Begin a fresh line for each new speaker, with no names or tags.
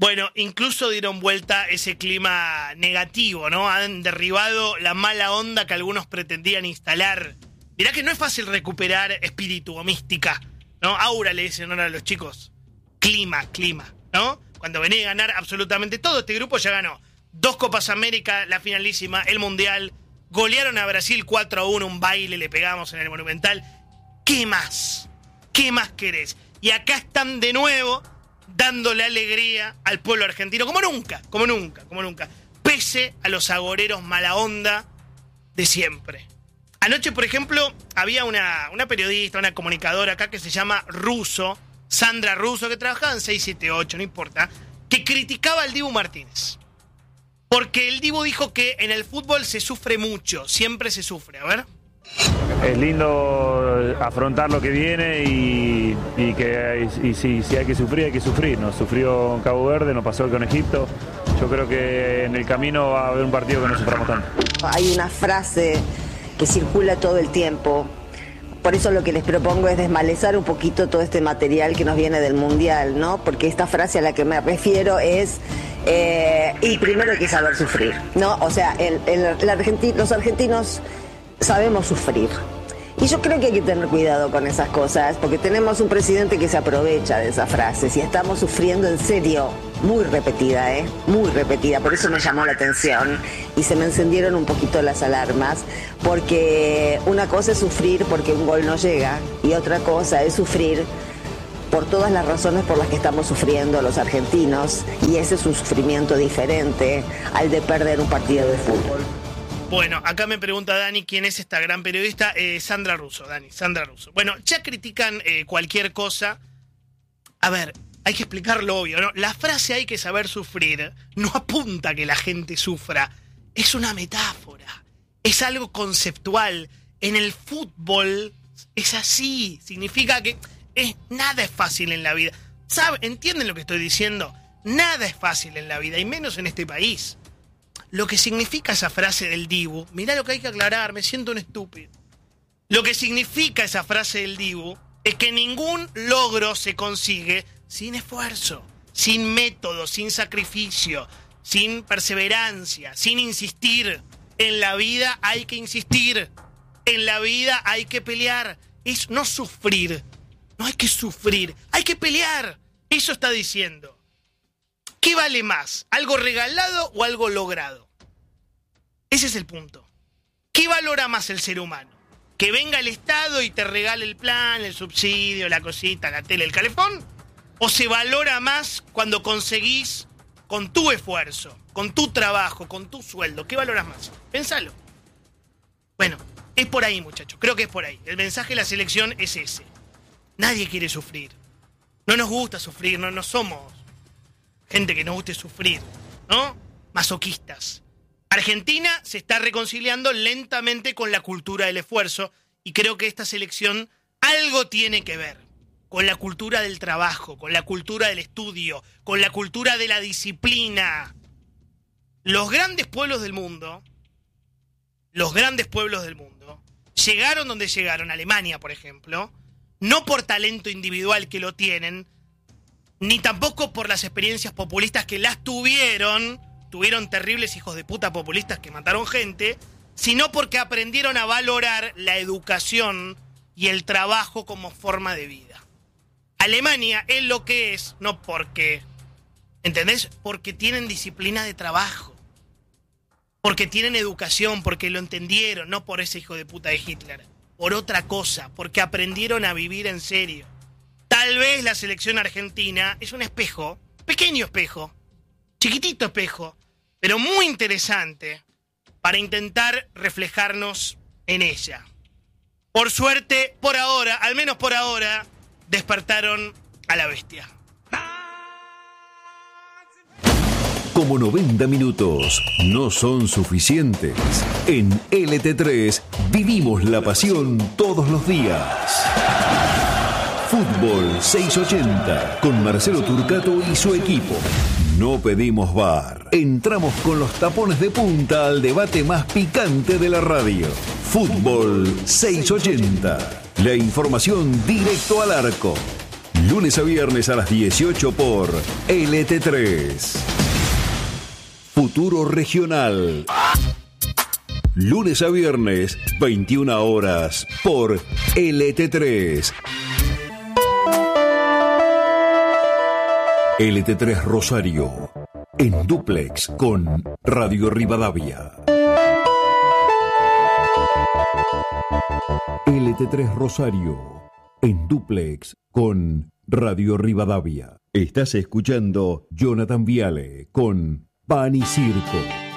Bueno, incluso dieron vuelta ese clima negativo, ¿no? Han derribado la mala onda que algunos pretendían instalar. Mirá que no es fácil recuperar espíritu o mística, ¿no? Aura le dicen ahora a los chicos. Clima, ¿no? Cuando venía a ganar absolutamente todo, este grupo ya ganó 2 Copas América, la finalísima, el Mundial, golearon a Brasil 4-1, un baile le pegamos en el Monumental. ¿Qué más? ¿Qué más querés? Y acá están de nuevo dándole alegría al pueblo argentino, como nunca, pese a los agoreros mala onda de siempre. Anoche, por ejemplo, había una periodista, una comunicadora acá que se llama Russo, Sandra Russo, que trabajaba en 678, no importa, que criticaba al Dibu Martínez. Porque el Dibu dijo que en el fútbol se sufre mucho, siempre se sufre. A ver.
Es lindo afrontar lo que viene y si hay que sufrir. Nos sufrió en Cabo Verde, nos pasó con Egipto. Yo creo que en el camino va a haber un partido que no suframos tanto.
Hay una frase que circula todo el tiempo. Por eso lo que les propongo es desmalezar un poquito todo este material que nos viene del Mundial, ¿no? Porque esta frase a la que me refiero es y primero hay que saber sufrir, ¿no? O sea, los argentinos sabemos sufrir. Y yo creo que hay que tener cuidado con esas cosas, porque tenemos un presidente que se aprovecha de esas frases y estamos sufriendo en serio, muy repetida, muy repetida. Por eso me llamó la atención y se me encendieron un poquito las alarmas, porque una cosa es sufrir porque un gol no llega y otra cosa es sufrir por todas las razones por las que estamos sufriendo los argentinos, y ese es un sufrimiento diferente al de perder un partido de fútbol.
Bueno, acá me pregunta Dani quién es esta gran periodista. Sandra Russo, Dani, Sandra Russo. Bueno, ya critican cualquier cosa. A ver, hay que explicar lo obvio, ¿no? La frase hay que saber sufrir no apunta a que la gente sufra. Es una metáfora. Es algo conceptual. En el fútbol es así. Significa que nada es fácil en la vida. ¿Entienden lo que estoy diciendo? Nada es fácil en la vida, y menos en este país. Lo que significa esa frase del Dibu, mirá lo que hay que aclarar, me siento un estúpido. Lo que significa esa frase del Dibu es que ningún logro se consigue sin esfuerzo, sin método, sin sacrificio, sin perseverancia, sin insistir. En la vida hay que insistir, en la vida hay que pelear. Es no sufrir, no hay que sufrir, hay que pelear. Eso está diciendo. ¿Qué vale más? ¿Algo regalado o algo logrado? Ese es el punto. ¿Qué valora más el ser humano? ¿Que venga el Estado y te regale el plan, el subsidio, la cosita, la tele, el calefón? ¿O se valora más cuando conseguís con tu esfuerzo, con tu trabajo, con tu sueldo? ¿Qué valoras más? Pensalo. Bueno, es por ahí, muchachos. Creo que es por ahí. El mensaje de la selección es ese. Nadie quiere sufrir. No nos gusta sufrir, no somos gente que nos guste sufrir, ¿no? Masoquistas. Argentina se está reconciliando lentamente con la cultura del esfuerzo, y creo que esta selección algo tiene que ver con la cultura del trabajo, con la cultura del estudio, con la cultura de la disciplina. Los grandes pueblos del mundo, llegaron donde llegaron, Alemania, por ejemplo, no por talento individual que lo tienen, ni tampoco por las experiencias populistas que las tuvieron terribles hijos de puta populistas que mataron gente, sino porque aprendieron a valorar la educación y el trabajo como forma de vida. Alemania es lo que es, no porque, ¿entendés? Porque tienen disciplina de trabajo, porque tienen educación, porque lo entendieron, no por ese hijo de puta de Hitler, por otra cosa, porque aprendieron a vivir en serio. Tal vez la selección argentina es un espejo, pequeño espejo, chiquitito espejo, pero muy interesante para intentar reflejarnos en ella. Por suerte, por ahora, al menos por ahora, despertaron a la bestia.
Como 90 minutos no son suficientes, en LT3 vivimos la pasión todos los días. Fútbol 680 con Marcelo Turcato y su equipo. No pedimos VAR. Entramos con los tapones de punta al debate más picante de la radio. Fútbol 680. La información directo al arco. Lunes a viernes a las 18 por LT3. Futuro Regional. Lunes a viernes, 21 horas, por LT3. LT3 Rosario, en dúplex con Radio Rivadavia. LT3 Rosario, en dúplex con Radio Rivadavia. Estás escuchando Jonathan Viale con Pan y Circo.